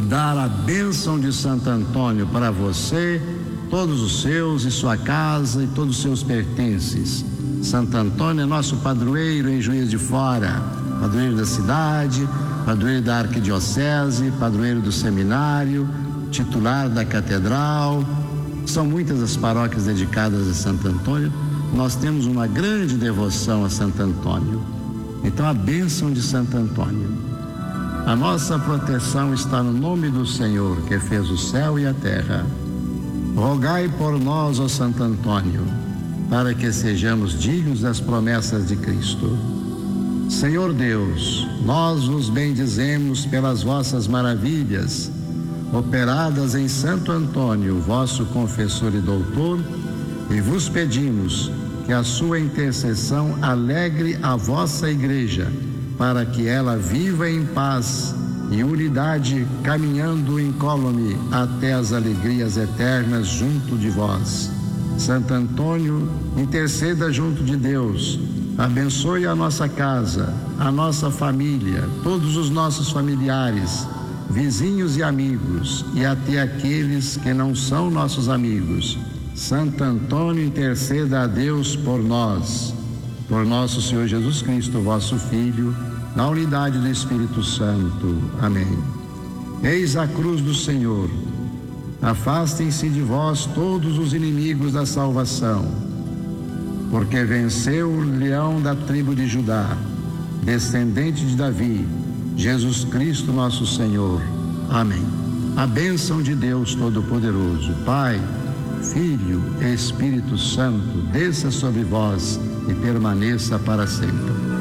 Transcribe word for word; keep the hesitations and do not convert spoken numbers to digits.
dar a bênção de Santo Antônio para você, todos os seus e sua casa e todos os seus pertences. Santo Antônio é nosso padroeiro em Juiz de Fora, padroeiro da cidade, padroeiro da arquidiocese, padroeiro do seminário, titular da catedral. São muitas as paróquias dedicadas a Santo Antônio. Nós temos uma grande devoção a Santo Antônio. Então, a bênção de Santo Antônio. A nossa proteção está no nome do Senhor, que fez o céu e a terra. Rogai por nós, ó Santo Antônio, para que sejamos dignos das promessas de Cristo. Senhor Deus, nós vos bendizemos pelas vossas maravilhas, operadas em Santo Antônio, vosso confessor e doutor, e vos pedimos que a sua intercessão alegre a vossa igreja, para que ela viva em paz e unidade, caminhando incólume até as alegrias eternas junto de vós. Santo Antônio, interceda junto de Deus, abençoe a nossa casa, a nossa família, todos os nossos familiares, vizinhos e amigos, e até aqueles que não são nossos amigos. Santo Antônio, interceda a Deus por nós, por nosso Senhor Jesus Cristo, vosso Filho, na unidade do Espírito Santo. Amém. Eis a cruz do Senhor. Afastem-se de vós todos os inimigos da salvação, porque venceu o leão da tribo de Judá, descendente de Davi, Jesus Cristo nosso Senhor. Amém. A bênção de Deus Todo-Poderoso, Pai, Filho e Espírito Santo, desça sobre vós e permaneça para sempre.